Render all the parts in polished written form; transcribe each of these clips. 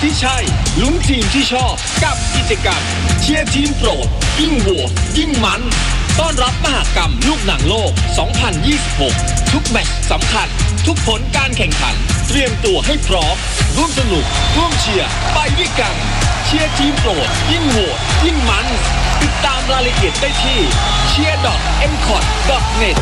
ที่ใช่ลุ้นทีมที่ชอบกับกิจกรรมเชียร์ทีมโปรดยิ่งโหวตยิ่งมันต้อนรับมหกรรมลูกหนังโลก 2026 ทุกแมตช์สำคัญทุกผลการแข่งขันเตรียมตัวให้พร้อมร่วมสนุกร่วมเชียร์ไปด้วยกันเชียร์ทีมโปรดยิ่งโหวตยิ่งมันติดตามรายละเอียดได้ที่ cheer.mcot.net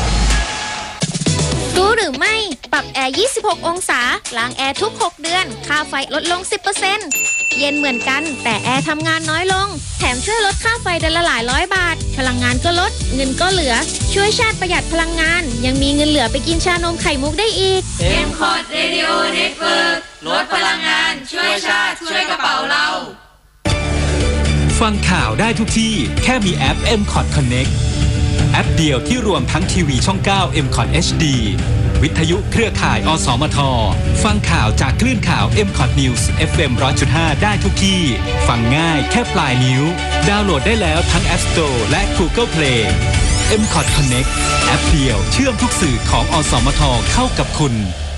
รู้หรือไม่ปรับแอร์ 26 องศาล้างแอร์ทุก 6 เดือนค่าไฟลดลง 10% เย็นเหมือนกันแต่แอร์ทำงานน้อยลงแถมช่วยลดค่าไฟเดือนละหลายร้อยบาทพลังงานก็ลดเงินก็เหลือช่วยชาติประหยัดพลังงานยังมีเงินเหลือไปกินชานมไข่มุกได้อีก MCOT Radio Network ลดพลังงานช่วยชาติช่วยกระเป๋าเราฟังข่าวได้ทุกที่แค่มีแอป MCOT Connect แอปเดียวที่รวมทั้งทีวีช่อง 9 MCOT HD วิทยุเครือข่ายอสมทฟังข่าวจากคลื่นข่าว MCOT News FM 100.5 ได้ทุกที่ฟังง่ายแค่ปลายนิ้วดาวน์โหลดได้แล้วทั้ง App Store และ Google Play MCOT Connect แอปเดียวเชื่อมทุกสื่อของอสมทเข้ากับคุณ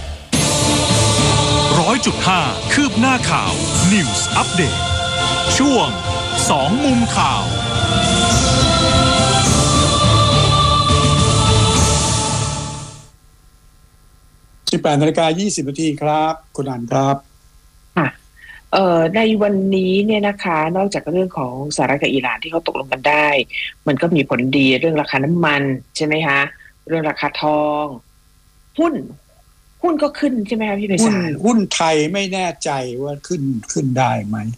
100.5 คืบหน้าข่าว News Update ช่วง2มุมข่าว 18:20 น.ครับคุณอันครับค่ะในวันนี้เนี่ยนะคะนอกจากเรื่องของสหรัฐกับอิหร่านที่เขาตกลงกันได้มันก็มีผลดีเรื่องราคาน้ำมันใช่ไหมคะเรื่องราคาทองหุ้นก็ขึ้นใช่ไหมคะพี่ไพศาลหุ้นไทยไม่แน่ใจว่าขึ้นได้ไหม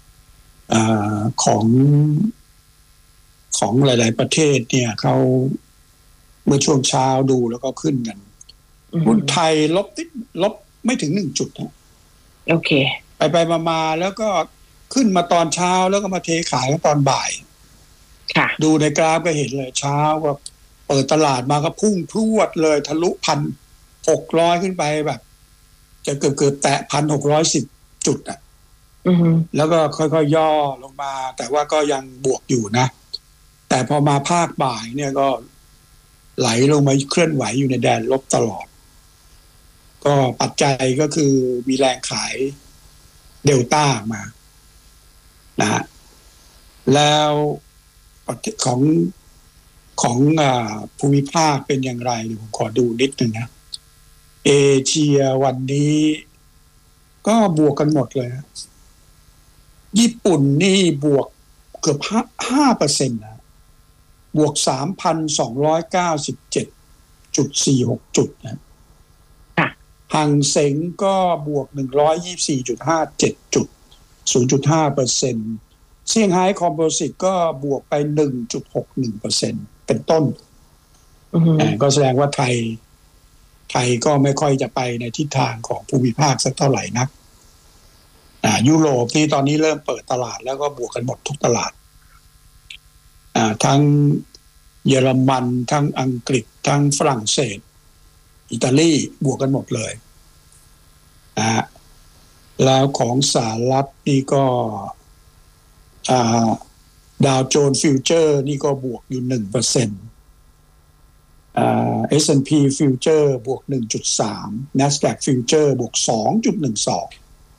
ของหลายๆประเทศเนี่ยเขาเมื่อช่วงเช้าดูแล้วก็ขึ้นกันหุ้นไทยลบไม่ถึง1 จุดนะโอเคไปมาแล้วก็ขึ้นมาตอนเช้าแล้วก็มาเทขายตอนบ่ายค่ะดูในกราฟก็เห็นเลยเช้าก็เปิดตลาดมาก็พุ่งพรวดเลยทะลุ1,600ขึ้นไปแบบจะเกือบแตะ1,610 จุดอ่ะแล้วก็ค่อยๆย่อลงมาแต่ว่าก็ยังบวกอยู่นะแต่พอมาภาคบ่ายเนี่ยก็ไหลลงมาเคลื่อนไหวอยู่ในแดนลบตลอดก็ปัจจัยก็คือมีแรงขายเดลต้ามานะแล้วของภูมิภาคเป็นอย่างไรเดี๋ยวผมขอดูนิดนึงนะเอเชียวันนี้ก็บวกกันหมดเลยญี่ปุ่นนี่บวกเกือบ 5% นะบวก 3,297.46 จุดนะหังเส็งก็บวก 124.57 จุด 0.5% เซี่ยงไฮ้คอมโพสิตก็บวกไป 1.61% เป็นต้นก็แสดงว่าไทยก็ไม่ค่อยจะไปในทิศทางของภูมิภาคสักเท่าไหร่นักยุโรปที่ตอนนี้เริ่มเปิดตลาดแล้วก็บวกกันหมดทุกตลาดทั้งเยอรมันทั้งอังกฤษทั้งฝรั่งเศสอิตาลีบวกกันหมดเลยแล้วของสหรัฐนี่ก็ดาวโจนส์ฟิวเจอร์นี่ก็บวกอยู่ 1%S&P ฟิวเจอร์บวก 1.3 NASDAQ ฟิวเจอร์บวก 2.12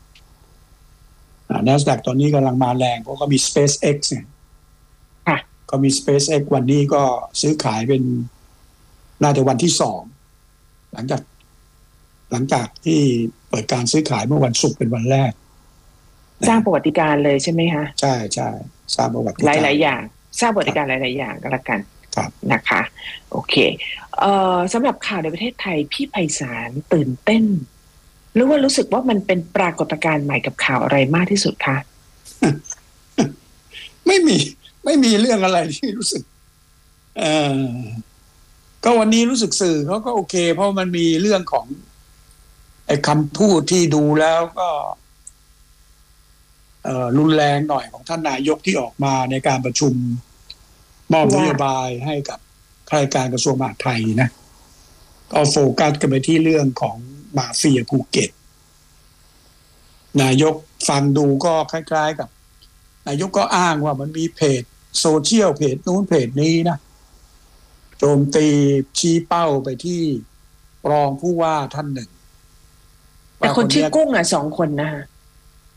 NASDAQ ตอนนี้กำลังมาแรงเพราะก็มี SpaceX เนี่ยก็มี SpaceX วันนี้ก็ซื้อขายเป็นน่าจะวันที่2หลังจากที่เปิดการซื้อขายเมื่อวันศุกร์เป็นวันแรกสร้างประวัติการณ์เลยใช่ไหมคะใช่สร้างประวัติการณ์หลายๆอย่างสร้างประวัติการณ์หลายๆอย่างก็แล้วกันนะคะโอเคสำหรับข่าวในประเทศไทยพี่ไพศาลตื่นเต้นหรือว่ารู้สึกว่ามันเป็นปรากฏการณ์ใหม่กับข่าวอะไรมากที่สุดคะไม่มีเรื่องอะไรที่รู้สึกก็วันนี้รู้สึกสื่อเขาก็โอเคเพราะมันมีเรื่องของไอ้คำพูดที่ดูแล้วก็รุนแรงหน่อยของท่านนายกที่ออกมาในการประชุมมอบนโยบายให้กับข้าราชการกระทรวงมหาดไทยนะก็โฟกัสกันไปที่เรื่องของมาเฟียภูเก็ตนายกฟังดูก็คล้ายๆกับนายกก็อ้างว่ามันมีเพจโซเชียลเพจนู้นเพจนี้นะโจมตีชี้เป้าไปที่รองผู้ว่าท่านหนึ่งแต่คนชื่อกุ้ง2 คนนะ